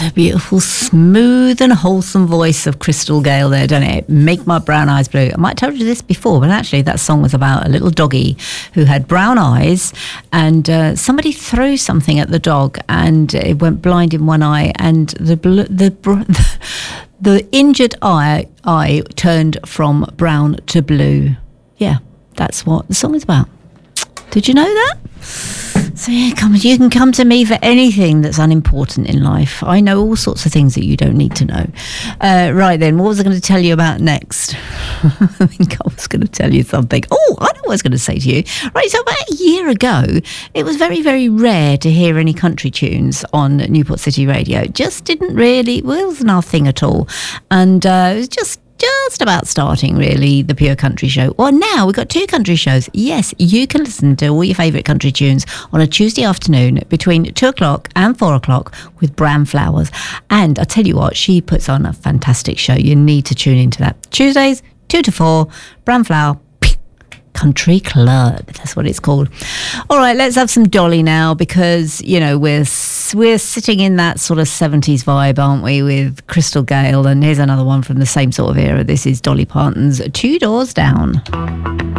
A beautiful, smooth and wholesome voice of Crystal Gale there, don't it? Make My Brown Eyes Blue. I might have told you this before, but actually that song was about a little doggy who had brown eyes, and somebody threw something at the dog and it went blind in one eye, and the injured eye turned from brown to blue. Yeah, that's what the song is about. Did you know that? So yeah, you can come to me for anything that's unimportant in life. I know all sorts of things that you don't need to know. Right then, what was I going to tell you about next? I think I was going to tell you something. Oh, I know what I was going to say to you. Right, so about a year ago, it was very, very rare to hear any country tunes on Newport City Radio. Just didn't really, it wasn't our thing at all. And it was just about starting, really, the Pure Country Show. Well, now we've got 2 country shows. Yes, you can listen to all your favourite country tunes on a Tuesday afternoon between 2 o'clock and 4 o'clock with Bram Flowers. And I'll tell you what, she puts on a fantastic show. You need to tune into that. Tuesdays, 2 to 4, Bram Flower Country Club. That's what it's called. All right, let's have some Dolly now, because, you know, we're sitting in that sort of 70s vibe, aren't we, with Crystal Gale. And here's another one from the same sort of era. This is Dolly Parton's Two Doors Down.